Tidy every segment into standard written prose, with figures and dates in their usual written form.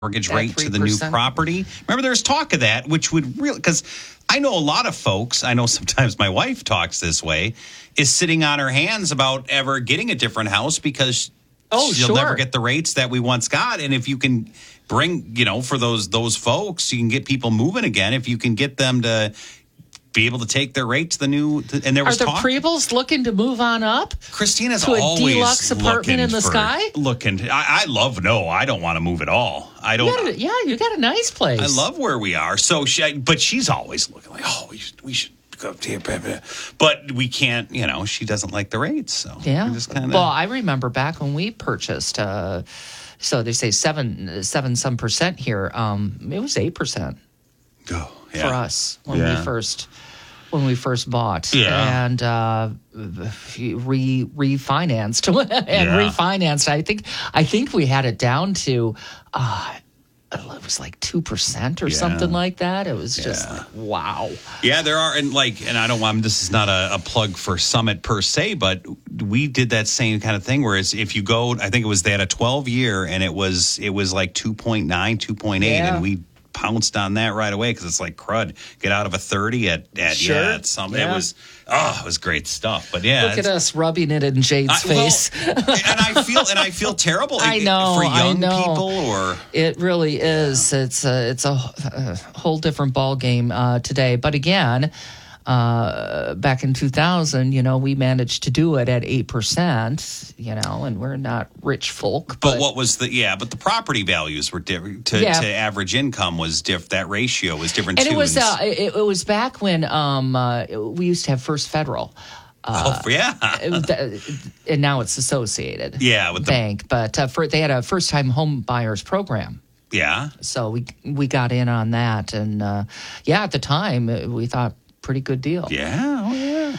mortgage rate to the new property. Remember, there's talk of that, which would really, because I know a lot of folks, I know sometimes my wife talks this way, is sitting on her hands about ever getting a different house because she'll never get the rates that we once got. And if you can bring, for those folks, you can get people moving again. If you can get them to be able to take their rate to the new, and there was talk. Are the Prebels looking to move on up? Christina's to always a deluxe apartment in the sky. I don't want to move at all. I don't. You got a nice place. I love where we are. So, but she's always looking like, we should go up here, but we can't. She doesn't like the rates. So just kind of. Well, I remember back when we purchased. So they say 7 some percent here. It was 8%. For us when we first bought and refinanced refinanced. I think we had it down to it was like 2% or something like that. It was just like, wow. Yeah, there are, and I don't want, this is not a plug for Summit per se, but we did that same kind of thing. Whereas if you go, I think they had a 12-year and it was like 2.9, 2.8, and we pounced on that right away because it's like crud. Get out of a 30 at something. It was great stuff. But look at us rubbing it in Jade's face. And I feel terrible. I know for young people, or it really is. It's a whole different ball game today. But again. Back in 2000, we managed to do it at 8%, and we're not rich folk. But what was but the property values were different. To average income was different. That ratio was different and too. It was back when we used to have First Federal. And now it's Associated. With Bank. But they had a first-time home buyers program. Yeah. So we got in on that, and at the time we thought. Pretty good deal. Yeah. Oh, yeah.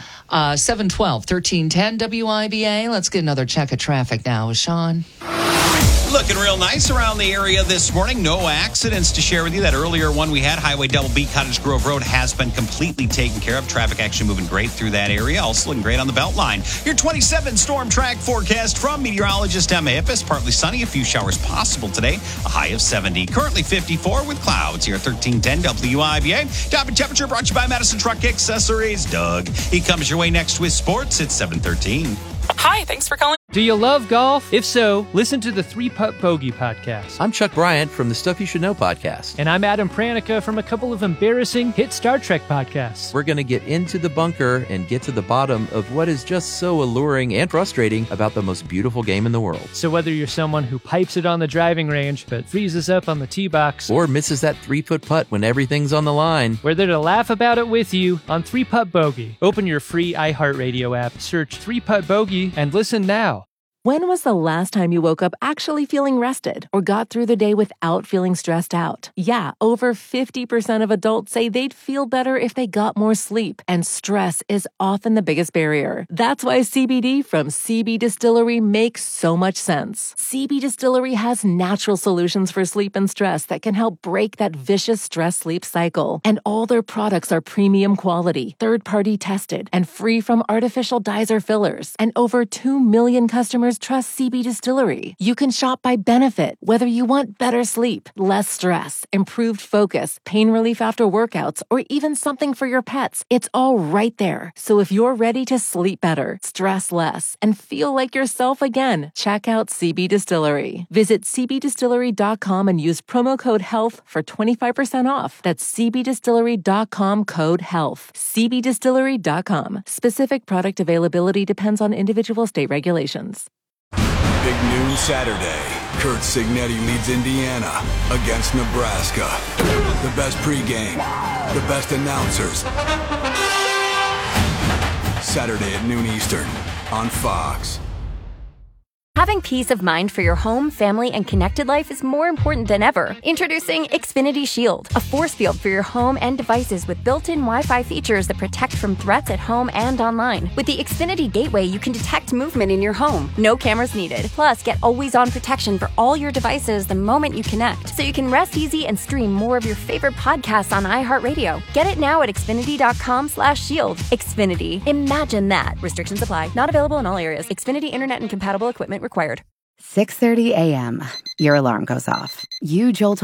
712-1310 WIBA. Let's get another check of traffic now with Sean. Looking real nice around the area this morning. No accidents to share with you. That earlier one we had, Highway Double B, Cottage Grove Road, has been completely taken care of. Traffic actually moving great through that area. Also looking great on the Beltline. Your 27 storm track forecast from meteorologist Emma Ippis. Partly sunny, a few showers possible today. A high of 70. Currently 54 with clouds here at 1310 WIBA. Top and temperature brought to you by Madison Truck Accessories. Doug, he comes your way next with sports at 7:13. Hi, thanks for calling. Do you love golf? If so, listen to the 3-Putt Bogey podcast. I'm Chuck Bryant from the Stuff You Should Know podcast. And I'm Adam Pranica from a couple of embarrassing hit Star Trek podcasts. We're going to get into the bunker and get to the bottom of what is just so alluring and frustrating about the most beautiful game in the world. So whether you're someone who pipes it on the driving range but freezes up on the tee box, or misses that 3-foot putt when everything's on the line, we're there to laugh about it with you on 3-Putt Bogey. Open your free iHeartRadio app, search 3-Putt Bogey, and listen now. When was the last time you woke up actually feeling rested or got through the day without feeling stressed out? Yeah, over 50% of adults say they'd feel better if they got more sleep, and stress is often the biggest barrier. That's why CBD from CB Distillery makes so much sense. CB Distillery has natural solutions for sleep and stress that can help break that vicious stress-sleep cycle. And all their products are premium quality, third-party tested, and free from artificial dyes or fillers. And over 2 million customers trust CB Distillery. You can shop by benefit, whether you want better sleep, less stress, improved focus, pain relief after workouts, or even something for your pets. It's all right there. So if you're ready to sleep better, stress less, and feel like yourself again, check out CB Distillery. Visit cbdistillery.com and use promo code HEALTH for 25% off. That's cbdistillery.com, code HEALTH. cbdistillery.com. Specific product availability depends on individual state regulations. Big noon Saturday. Kurt Signetti leads Indiana against Nebraska. The best pregame, the best announcers. Saturday at noon Eastern on Fox. Having peace of mind for your home, family, and connected life is more important than ever. Introducing Xfinity Shield, a force field for your home and devices with built-in Wi-Fi features that protect from threats at home and online. With the Xfinity Gateway, you can detect movement in your home. No cameras needed. Plus, get always-on protection for all your devices the moment you connect, so you can rest easy and stream more of your favorite podcasts on iHeartRadio. Get it now at Xfinity.com/shield. Xfinity. Imagine that. Restrictions apply. Not available in all areas. Xfinity Internet and compatible equipment required. 6:30 a.m. Your alarm goes off. You jolt